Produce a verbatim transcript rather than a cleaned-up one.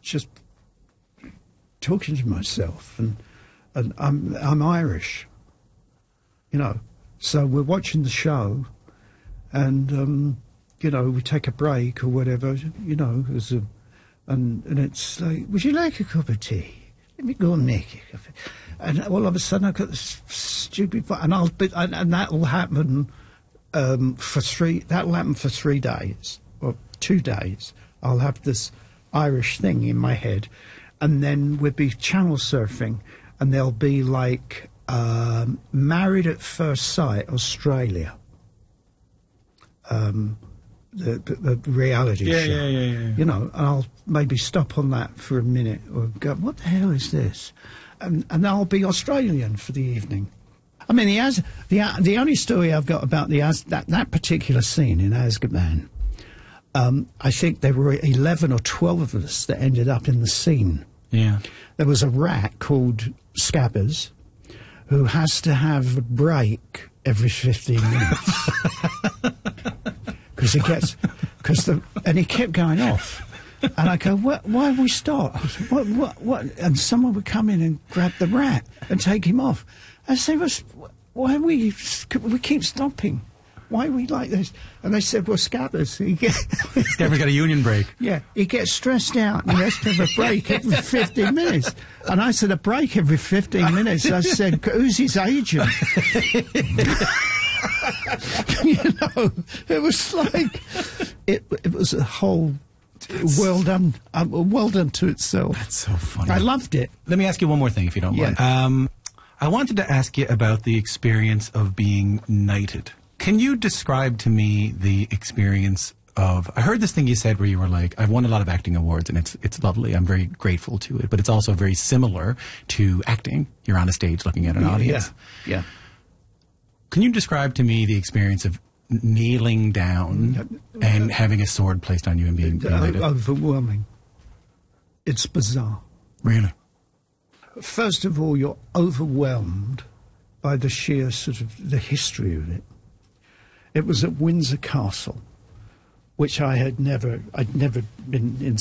just talking to myself, and and I'm I'm Irish, you know. So we're watching the show, and um, you know, we take a break or whatever, you know, as a, and and it's like, would you like a cup of tea? Let me go and make you a cup of tea. And all of a sudden I've got this stupid, and I'll be, and, and that'll happen um, for three. That'll happen for three days or two days. I'll have this Irish thing in my head, and then we'll be channel surfing, and there'll be like um, Married at First Sight Australia, um, the, the, the reality yeah, show. Yeah, yeah, yeah, yeah. You know, and I'll maybe stop on that for a minute or go, what the hell is this? And, and I'll be Australian for the evening. I mean, the Az, the the only story I've got about the Az, that that particular scene in Azkaban. Um, I think there were eleven or twelve of us that ended up in the scene. Yeah. There was a rat called Scabbers who has to have a break every fifteen minutes. Because he gets... Cause the, and he kept going off. And I go, what, why we stop? What, what, what? And someone would come in and grab the rat and take him off. I say, well, why we, we keep stopping? Why are we like this? And they said, well, Scabbers, he gets... Scabbers got a union break. Yeah, he gets stressed out and he has to have a break every fifteen minutes. And I said, a break every fifteen minutes? I said, who's his agent? You know, it was like... It, it was a whole... Well done, uh, well done to itself. That's so funny. I loved it. Let me ask you one more thing, if you don't Yeah. mind. Um, I wanted to ask you about the experience of being knighted. Can you describe to me the experience of... I heard this thing you said where you were like, I've won a lot of acting awards, and it's it's lovely. I'm very grateful to it, but it's also very similar to acting. You're on a stage looking at an audience. Yeah, yeah. Can you describe to me the experience of kneeling down and having a sword placed on you and being knighted? Overwhelming. It's bizarre. Really? First of all, you're overwhelmed by the sheer sort of the history of it. It was at Windsor Castle, which I had never, I'd never been in